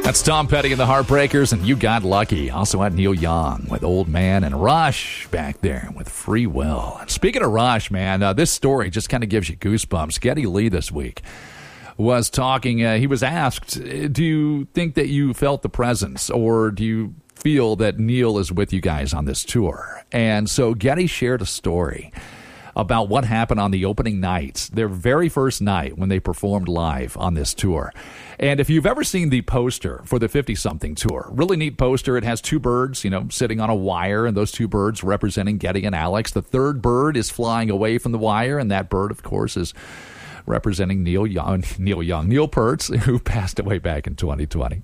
That's Tom Petty and the Heartbreakers, and You Got Lucky. Also had Neil Young with Old Man, and Rush back there with Free Will. And speaking of Rush, man, this story just kind of gives you goosebumps. Geddy Lee this week was talking. He was asked, do you think that you felt the presence, or do you feel that Neil is with you guys on this tour? And so Geddy shared a story about what happened on the opening night, their very first night when they performed live on this tour. And if you've ever seen the poster for the 50-something tour, really neat poster. It has two birds, sitting on a wire, and those two birds representing Geddy and Alex. The third bird is flying away from the wire, and that bird, of course, is representing Neil Peart, who passed away back in 2020.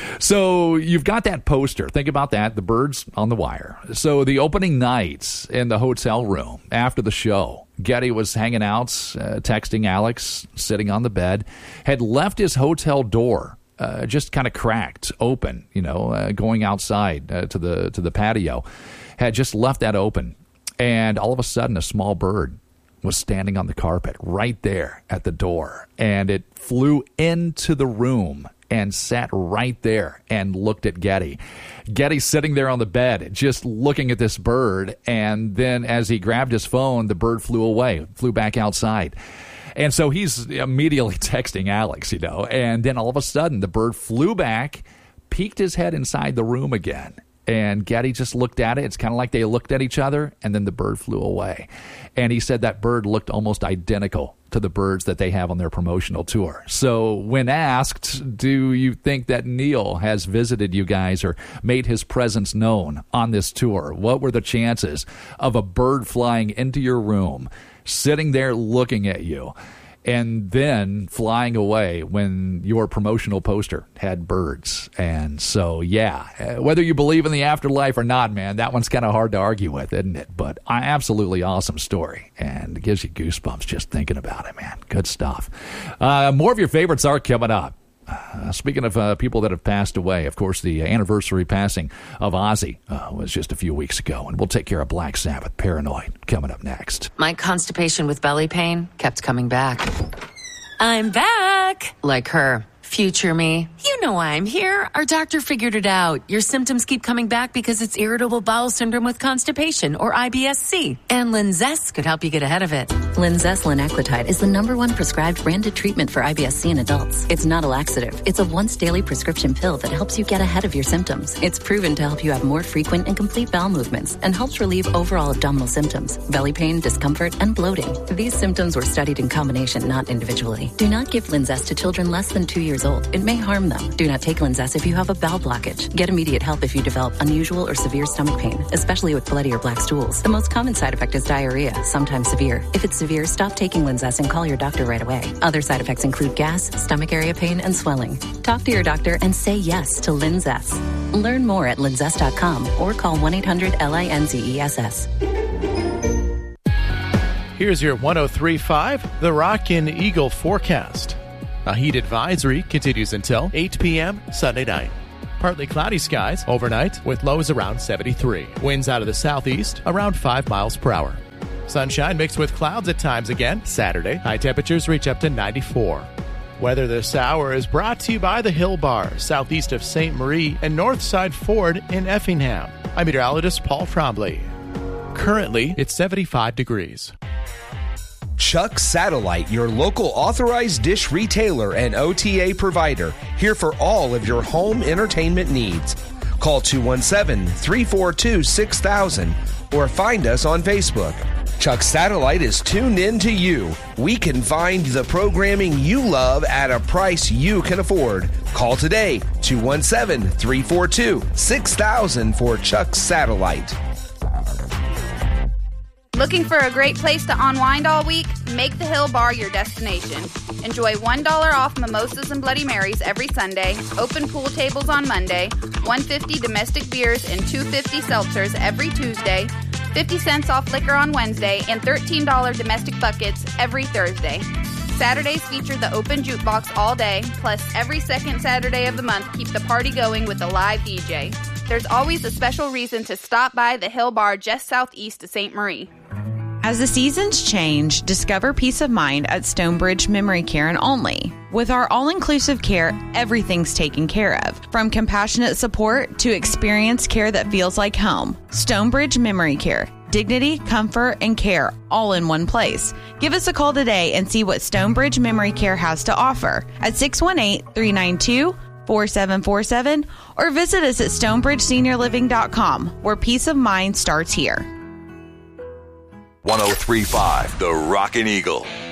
So you've got that poster. Think about that, the birds on the wire. So the opening nights in the hotel room after the show, Geddy was hanging out, texting Alex, sitting on the bed, had left his hotel door just kind of cracked open, going outside to the patio, had just left that open. And all of a sudden, a small bird was standing on the carpet right there at the door, and it flew into the room and sat right there and looked at Geddy. Geddy's sitting there on the bed just looking at this bird, and then as he grabbed his phone, the bird flew away, flew back outside. And so he's immediately texting Alex, and then all of a sudden the bird flew back, peeked his head inside the room again. And Geddy just looked at it. It's kind of like they looked at each other, and then the bird flew away. And he said that bird looked almost identical to the birds that they have on their promotional tour. So when asked, do you think that Neil has visited you guys or made his presence known on this tour? What were the chances of a bird flying into your room, sitting there looking at you, and then flying away when your promotional poster had birds? And so, yeah, whether you believe in the afterlife or not, man, that one's kind of hard to argue with, isn't it? But absolutely awesome story, and it gives you goosebumps just thinking about it, man. Good stuff. More of your favorites are coming up. Speaking of people that have passed away, of course, the anniversary passing of Ozzy was just a few weeks ago, and we'll take care of Black Sabbath, Paranoid, coming up next. My constipation with belly pain kept coming back. I'm back! Like her. Future me. You know why I'm here. Our doctor figured it out. Your symptoms keep coming back because it's irritable bowel syndrome with constipation, or IBS-C. And Linzess could help you get ahead of it. Linzess linaclotide is the #1 prescribed branded treatment for IBS-C in adults. It's not a laxative. It's a once-daily prescription pill that helps you get ahead of your symptoms. It's proven to help you have more frequent and complete bowel movements and helps relieve overall abdominal symptoms, belly pain, discomfort, and bloating. These symptoms were studied in combination, not individually. Do not give Linzess to children less than 2 years old. It may harm them. Do not take Linzess if you have a bowel blockage. Get immediate help if you develop unusual or severe stomach pain, especially with bloody or black stools. The most common side effect is diarrhea, sometimes severe. If it's severe, stop taking Linzess and call your doctor right away. Other side effects include gas, stomach area pain, and swelling. Talk to your doctor and say yes to Linzess. Learn more at linzess.com or call 1-800-LINZESS. Here's your 103.5 The Rockin' Eagle forecast. A heat advisory continues until 8 p.m. Sunday night. Partly cloudy skies overnight with lows around 73. Winds out of the southeast around 5 miles per hour. Sunshine mixed with clouds at times again Saturday. High temperatures reach up to 94. Weather this hour is brought to you by the Hill Bar, southeast of St. Marie and Northside Ford in Effingham. I'm meteorologist Paul Trombley. Currently, it's 75 degrees. Chuck Satellite, your local authorized dish retailer and OTA provider, here for all of your home entertainment needs. Call 217-342-6000 or find us on Facebook. Chuck Satellite is tuned in to you. We can find the programming you love at a price you can afford. Call today, 217-342-6000 for Chuck Satellite. Looking for a great place to unwind all week? Make the Hill Bar your destination. Enjoy $1 off mimosas and Bloody Marys every Sunday, open pool tables on Monday, $1.50 domestic beers and $2.50 seltzers every Tuesday, 50 cents off liquor on Wednesday, and $13 domestic buckets every Thursday. Saturdays feature the open jukebox all day, plus every second Saturday of the month keep the party going with a live DJ. There's always a special reason to stop by the Hill Bar just southeast of St. Marie. As the seasons change, discover peace of mind at Stonebridge Memory Care and Only. With our all-inclusive care, everything's taken care of. From compassionate support to experienced care that feels like home. Stonebridge Memory Care. Dignity, comfort, and care all in one place. Give us a call today and see what Stonebridge Memory Care has to offer at 618-392-4747 or visit us at stonebridgeseniorliving.com, where peace of mind starts here. 103.5 The Rockin' Eagle.